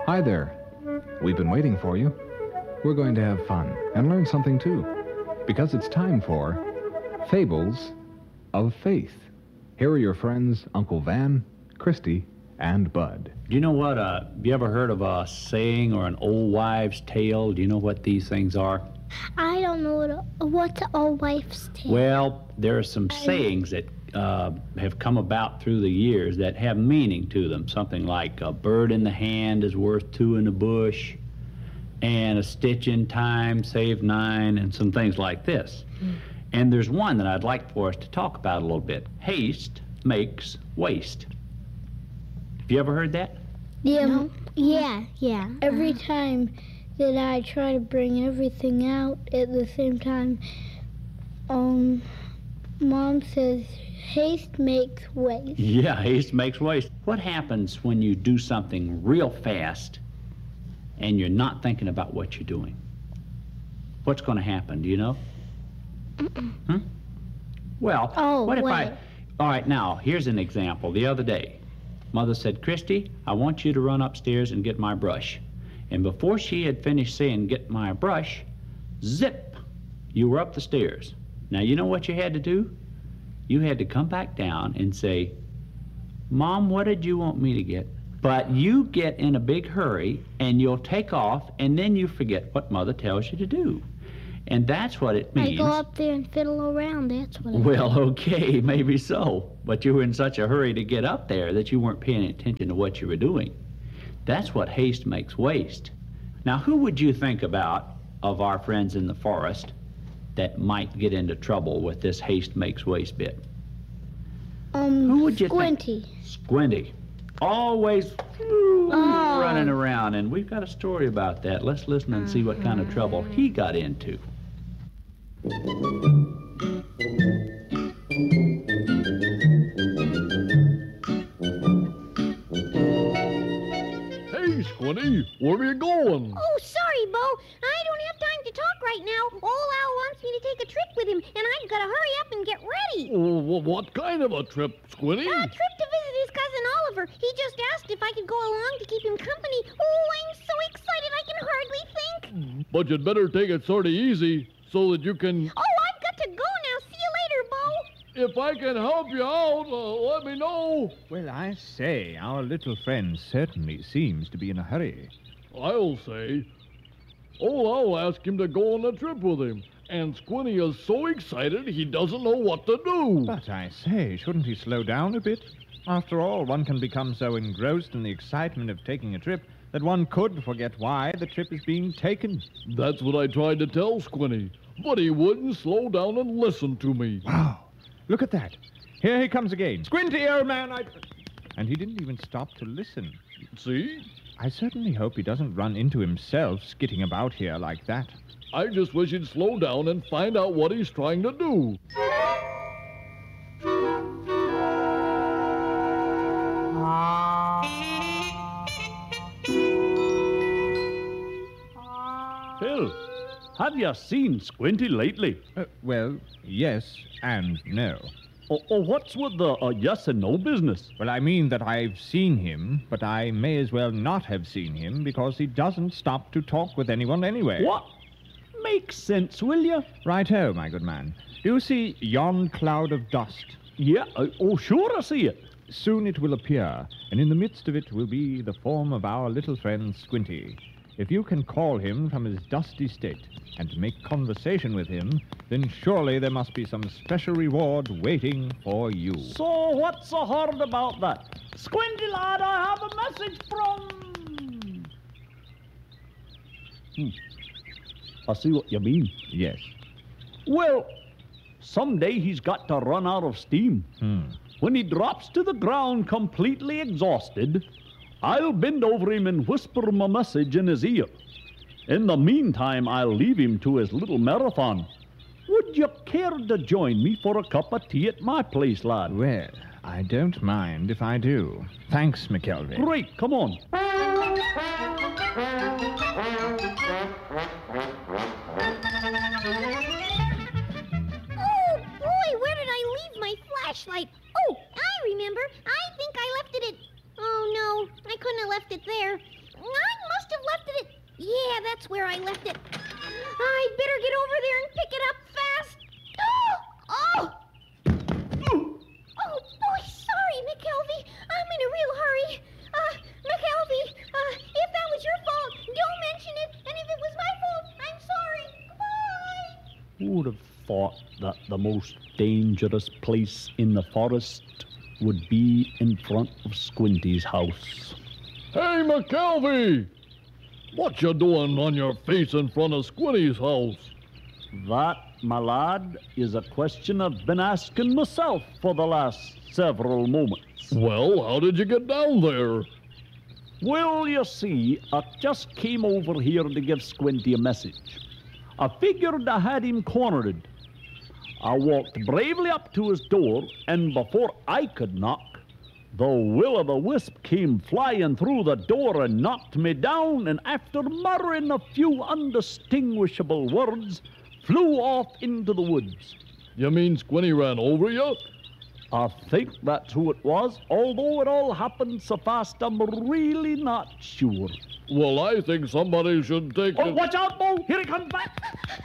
Hi there. We've been waiting for you. We're going to have fun and learn something too, because it's time for Fables of Faith. Here are your friends, Uncle Van, Christy, and Bud. Do you know what, you ever heard of a saying or an old wives' tale? Do you know what these things are? I don't know what's an old wife's tale. Well, there are some sayings that have come about through the years that have meaning to them. Something like a bird in the hand is worth two in the bush, and a stitch in time saves nine, and some things like this. And there's one that I'd like for us to talk about a little bit. Haste makes waste. Have you ever heard that? Yeah, No. yeah. Every time that I try to bring everything out at the same time, Mom says, haste makes waste. Yeah, haste makes waste. What happens when you do something real fast and you're not thinking about what you're doing? What's going to happen, do you know? Well, what if wait. all right, now, here's an example. The other day, Mother said, Christy, I want you to run upstairs and get my brush. And before she had finished saying, get my brush, zip, you were up the stairs. Now, you know what you had to do? You had to come back down and say, Mom, what did you want me to get? But you get in a big hurry, and you'll take off, and then you forget what Mother tells you to do. And that's what it means. I go up there and fiddle around, that's what I do. Well, okay, maybe so. But you were in such a hurry to get up there that you weren't paying attention to what you were doing. That's what haste makes waste. Now, who would you think about of our friends in the forest that might get into trouble with this haste makes waste bit? Who would you Squinty. think? Squinty. Always running around, and we've got a story about that. Let's listen and see what kind of trouble he got into. Hey, Squinty, where are you going? Oh, sorry, Bo. I don't have time to talk right now. Old Al wants me to take a trip with him, and I've got to hurry up and get ready. Oh, what kind of a trip, Squinty? A trip to visit his cousin Oliver. He just asked if I could go along to keep him company. Oh, I'm so excited I can hardly think. But you'd better take it sort of easy so that you can... Oh, I've got to go now. See you later, Bo. If I can help you out, let me know. Well, I say, our little friend certainly seems to be in a hurry. I'll say. I'll ask him to go on a trip with him. And Squinty is so excited he doesn't know what to do. But I say, shouldn't he slow down a bit? After all, one can become so engrossed in the excitement of taking a trip that one could forget why the trip is being taken. That's what I tried to tell Squinty, but he wouldn't slow down and listen to me. Wow, look at that. Here he comes again. Squinty, old man, And he didn't even stop to listen. See? I certainly hope he doesn't run into himself skitting about here like that. I just wish he'd slow down and find out what he's trying to do. Phil, have you seen Squinty lately? Well, yes and no. What's with the yes and no business? Well, I mean that I've seen him, but I may as well not have seen him because he doesn't stop to talk with anyone anyway. What? Make sense, will you? Righto, my good man. Do you see yon cloud of dust? Yeah, sure I see it. Soon it will appear, and in the midst of it will be the form of our little friend Squinty. If you can call him from his dusty state and make conversation with him, then surely there must be some special reward waiting for you. So what's so hard about that? Squinty, lad, I have a message from... I see what you mean. Yes. Well, someday he's got to run out of steam. When he drops to the ground completely exhausted, I'll bend over him and whisper my message in his ear. In the meantime, I'll leave him to his little marathon. Would you care to join me for a cup of tea at my place, lad? Well, I don't mind if I do. Thanks, McKelvey. Great, come on. Oh, boy, where did I leave my flashlight? Oh, I remember. I think I left it at... Oh, no, I couldn't have left it there. must have left it Yeah, that's where I left it. I'd better get over there and pick it up fast. Oh, boy, sorry, McKelvey. I'm in a real hurry. McKelvey, if that was your fault, don't mention it. And if it was my fault, I'm sorry. Goodbye. Who would have thought that the most dangerous place in the forest would be in front of Squinty's house? Hey, McKelvey! What you doing on your face in front of Squinty's house? That, my lad, is a question I've been asking myself for the last several moments. Well, how did you get down there? Well, you see, I just came over here to give Squinty a message. I figured I had him cornered. I walked bravely up to his door, and before I could knock, the will-o'-the-wisp came flying through the door and knocked me down, and after muttering a few undistinguishable words, flew off into the woods. You mean Squinty ran over you? I think that's who it was, although it all happened so fast I'm really not sure. Well, I think somebody should take Oh, it. watch out, Bo! Here he comes back!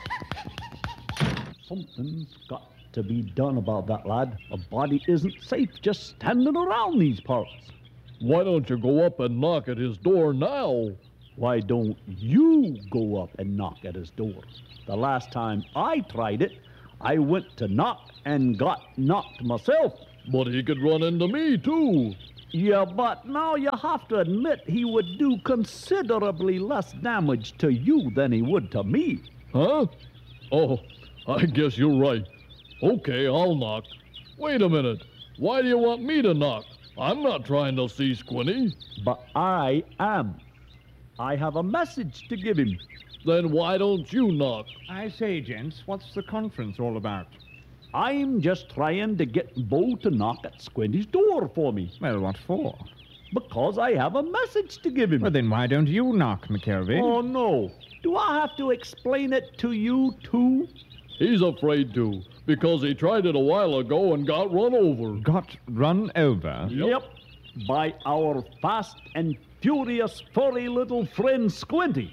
Something's got to be done about that, lad. A body isn't safe just standing around these parts. Why don't you go up and knock at his door now? Why don't you go up and knock at his door? The last time I tried it, I went to knock and got knocked myself. But he could run into me, too. Yeah, but now you have to admit he would do considerably less damage to you than he would to me. Huh? Oh, I guess you're right. Okay, I'll knock. Wait a minute. Why do you want me to knock? I'm not trying to see Squinty. But I am. I have a message to give him. Then why don't you knock? I say, gents, what's the conference all about? I'm just trying to get Bo to knock at Squinty's door for me. Well, what for? Because I have a message to give him. Well, then why don't you knock, McKelvey? Oh, no. Do I have to explain it to you, too? He's afraid to, because he tried it a while ago and got run over. Got run over? Yep. By our fast and furious furry little friend Squinty.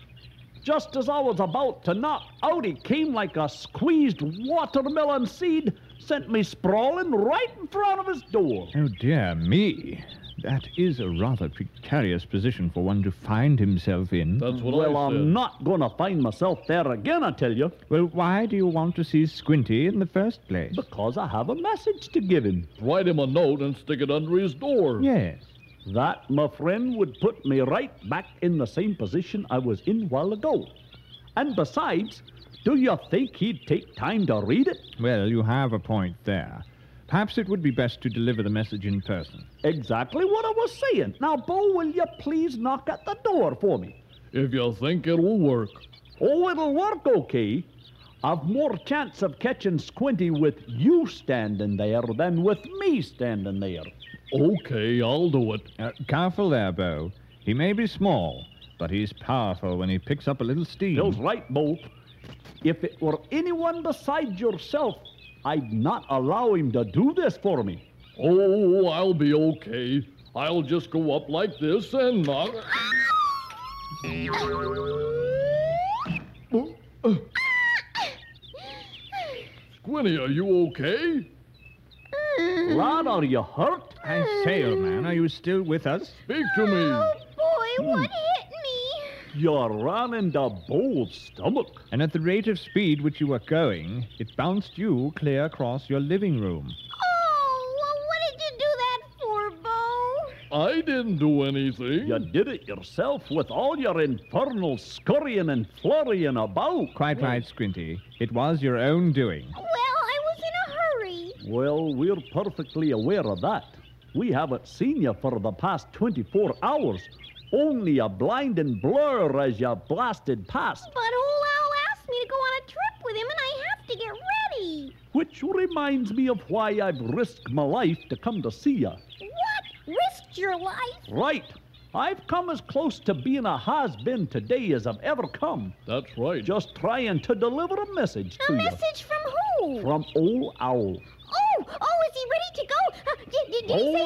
Just as I was about to knock, out he came like a squeezed watermelon seed, sent me sprawling right in front of his door. Oh, dear me. That is a rather precarious position for one to find himself in. That's what Well, I said. I'm not going to find myself there again, I tell you, Well, why do you want to see Squinty in the first place? because I have a message to give him. Write him a note and stick it under his door. Yes. That, my friend, would put me right back in the same position I was in while ago. And besides, do you think he'd take time to read it? Well, you have a point there. Perhaps it would be best to deliver the message in person. Exactly what I was saying. Now, Bo, will you please knock at the door for me? If you think it'll work. Oh, it'll work okay. I've more chance of catching Squinty with you standing there than with me standing there. Okay, I'll do it. Careful there, Bo. He may be small, but he's powerful when he picks up a little steam. Bill's right, Bo. If it were anyone besides yourself, I'd not allow him to do this for me. Oh, I'll be okay. I'll just go up like this and knock. Squinty, are you okay? Lad, are you hurt? I say, old man, are you still with us? Speak to me. Oh, boy, what hit me? You ran into Bo's stomach. And at the rate of speed which you were going, it bounced you clear across your living room. Oh, well, what did you do that for, Bo? I didn't do anything. You did it yourself with all your infernal scurrying and flurrying about. Quite right, Squinty. It was your own doing. Well, I was in a hurry. Well, we're perfectly aware of that. We haven't seen you for the past 24 hours. Only a blinding blur as you blasted past. But old Owl asked me to go on a trip with him, and I have to get ready. Which reminds me of why I've risked my life to come to see you. What? Risked your life? Right. I've come as close to being a has-been today as I've ever come. That's right. Just trying to deliver a message A to you. message from who? From old Owl. Oh, is he ready to go? Did he say you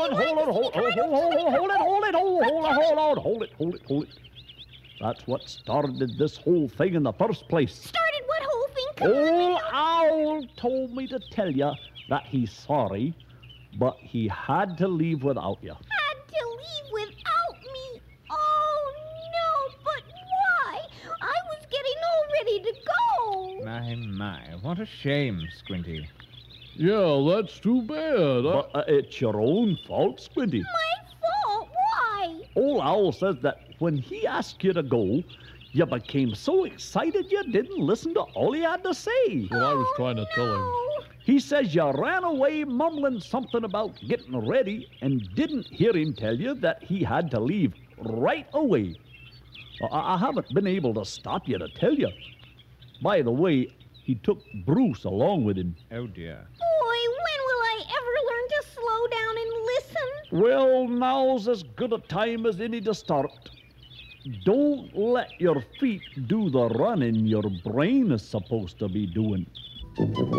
Hold it. That's what started this whole thing in the first place. started what whole thing? Come on, Old McElvy. Owl told me to tell you that he's sorry, but he had to leave without you. Had to leave without me. Oh, no, but why? I was getting all ready to go. My, what a shame, Squinty. Yeah, that's too bad. But it's your own fault, Squinty. My fault? Why? Old Owl says that when he asked you to go, you became so excited you didn't listen to all he had to say. What I was trying to tell him. No. He says you ran away mumbling something about getting ready and didn't hear him tell you that he had to leave right away. I haven't been able to stop you to tell you. By the way, he took Bruce along with him. Oh, dear. Boy, when will I ever learn to slow down and listen? Well, now's as good a time as any to start. Don't let your feet do the running your brain is supposed to be doing.